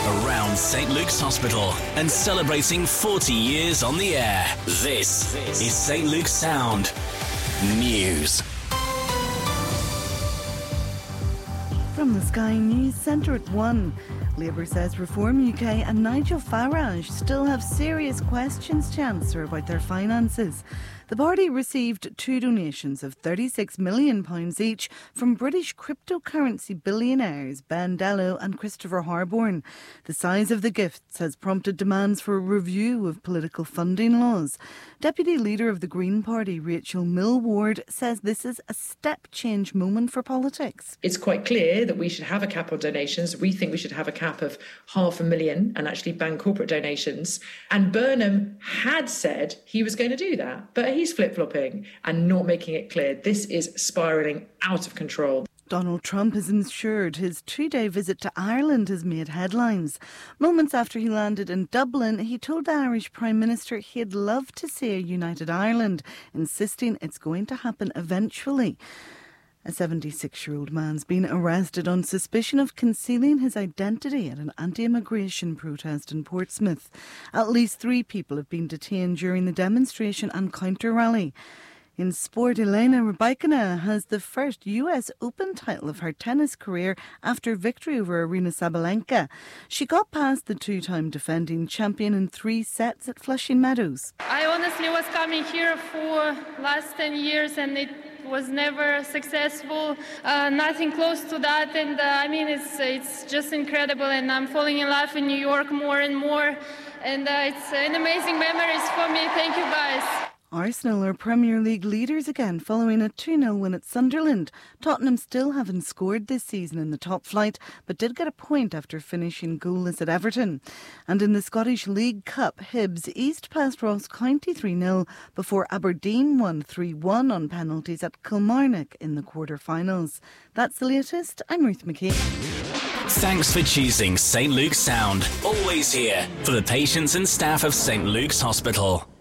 around St Luke's Hospital and celebrating 40 years on the air. This is St Luke's Sound News. From the Sky News Centre at 1. Labour says Reform UK and Nigel Farage still have serious questions to answer about their finances. The party received two donations of £36 million each from British cryptocurrency billionaires Ben Dello and Christopher Harborne. The size of the gifts has prompted demands for a review of political funding laws. Deputy Leader of the Green Party, Rachel Millward, says this is a step change moment for politics. It's quite clear that we should have a cap on donations. We think we should have a cap of $500,000 and actually ban corporate donations. And Burnham had said he was going to do that, but he's flip-flopping and not making it clear. This is spiralling out of control. Donald Trump has ensured his 2-day visit to Ireland has made headlines. Moments after he landed in Dublin, he told the Irish Prime Minister he'd love to see a united Ireland, insisting it's going to happen eventually. A 76-year-old man's been arrested on suspicion of concealing his identity at an anti-immigration protest in Portsmouth. At least 3 people have been detained during the demonstration and counter-rally. In sport, Elena Rybakina has the first US Open title of her tennis career after victory over Aryna Sabalenka. She got past the 2-time defending champion in 3 sets at Flushing Meadows. I honestly was coming here for last 10 years and it was never successful, nothing close to that, and it's just incredible, and I'm falling in love in New York more and more, and it's an amazing memories for me. Thank you guys. Arsenal are Premier League leaders again following a 2-0 win at Sunderland. Tottenham still haven't scored this season in the top flight, but did get a point after finishing goalless at Everton. And in the Scottish League Cup, Hibs eased past Ross County 3-0 before Aberdeen won 3-1 on penalties at Kilmarnock in the quarter-finals. That's the latest. I'm Ruth McKee. Thanks for choosing St Luke's Sound. Always here for the patients and staff of St Luke's Hospital.